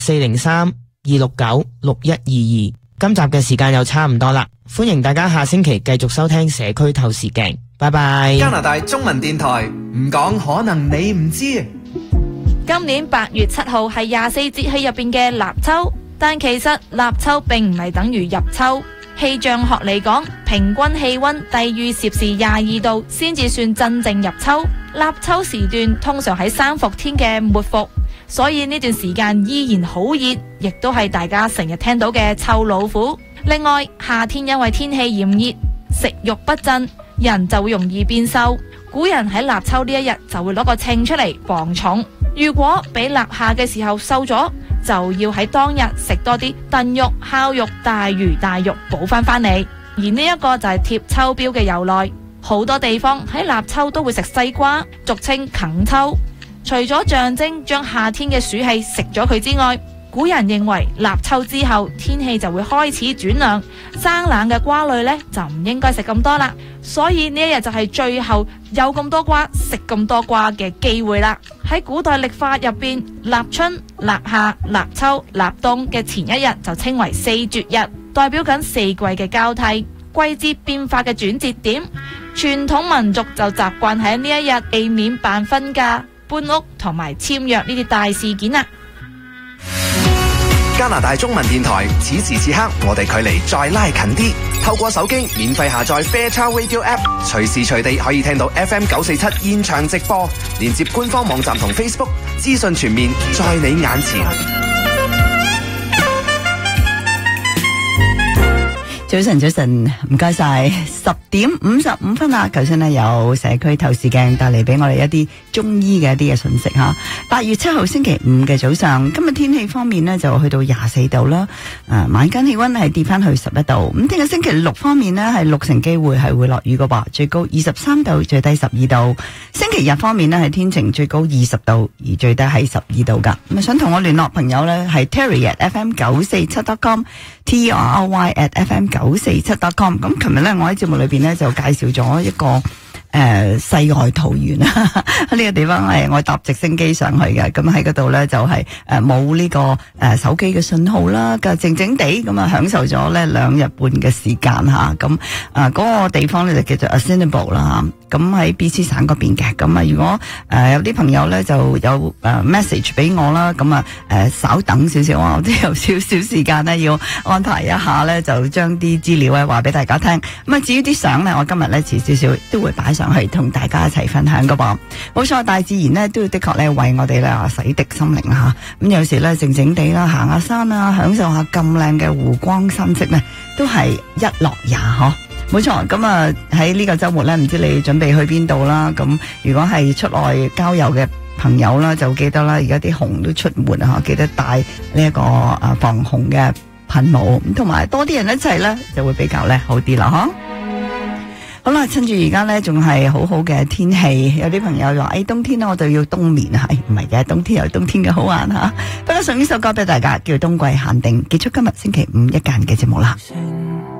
403-269-6122。今集嘅時間又差唔多啦，歡迎大家下星期繼續收聽社區透視鏡，拜拜。 加拿大中文電台唔講可能你唔知。 今年8月7號係24節氣入邊嘅立秋，但其實立秋並唔係等於入秋。氣象學嚟講，平均氣溫低於攝氏22度先至算真正入秋。立秋時段通常喺三伏天嘅末伏，所以呢段時間依然好熱，亦都係大家成日聽到嘅臭老虎。另外，夏天因為天氣炎熱，食慾不振，人就會容易變瘦。古人喺立秋呢一日就會攞個秤出嚟磅重，如果比立夏嘅時候瘦咗，就要喺當日食多啲燉肉、烤肉、大魚大肉補翻嚟。而呢一個就係貼秋膘嘅由來。好多地方喺立秋都會食西瓜，俗稱啃秋。除咗象徵將夏天嘅暑氣食咗佢之外，古人認為立秋之後天氣就會開始轉涼，生冷嘅瓜類呢就唔應該食咁多啦。所以呢一日就係最後有咁多瓜食咁多瓜嘅機會啦。喺古代曆法入邊，立春、立夏、立秋、立冬嘅前一日就稱為四絕日，代表緊四季嘅交替、季節變化嘅轉折點。傳統民族就習慣喺呢一日避免辦婚嫁、搬屋同埋簽約呢啲大事件啦。 加拿大中文電台，此時此刻我哋距離再拉近啲。透過手機免費下載 Fairchild Radio App， 隨時隨地可以聽到 FM 947現場直播，連接官方網站同 Facebook， 資訊全面，在你眼前。 早晨，早晨，唔該晒，10:55啦。頭先咧有社區透視鏡帶嚟俾我哋一啲中醫嘅一啲嘅信息吓。8月7號星期五嘅早上，今日天氣方面呢就去到24度啦。晚間氣溫係跌翻去11度。咁聽日星期六方面呢係6成機會係會落雨嘅噃，最高23度，最低12度。星期日方面呢係天晴，最高20度，而最低係12度噶。咁想同我聯絡朋友呢係 Terry@FM947.com，Terry@FM947.com。咁琴日咧，我喺節目裏邊咧就介紹咗一個世外桃源啦。呢個地方係我搭直升機上去嘅，咁喺嗰度咧就係冇呢個手機嘅信號啦，就靜靜地咁啊享受咗咧2日半嘅時間吓。咁嗰個地方咧就叫做 Assiniboine 啦，咁喺 BC 省嗰邊嘅。咁啊，如果有啲朋友咧就有message 俾我啦，咁啊稍等少少啊，我都有少少時間咧要安排一下咧，就將啲資料咧話俾大家聽。咁啊，至於啲相咧，我今日咧遲少少都會擺上去同大家一齊分享噶噃。冇錯，大自然咧都要的確咧為我哋咧洗滌心靈吓。咁有時咧靜靜地啦，行下山啊，享受下咁靚嘅湖光山色咧，都係一樂也嗬。冇錯，咁啊喺呢個周末咧，唔知你準備去邊度啦？咁如果係出外郊遊嘅朋友啦，就記得啦，而家啲熊都出門啊，記得帶呢一個防熊嘅噴霧，同埋多啲人一齊咧，就會比較咧好啲啦，嗬。好啦，趁住而家咧仲係好好嘅天氣，有啲朋友話冬天咧我就要冬眠，係唔係嘅？冬天有冬天嘅好玩吓。不過送呢首歌俾大家，叫冬季限定，結束今日星期五一間嘅節目啦。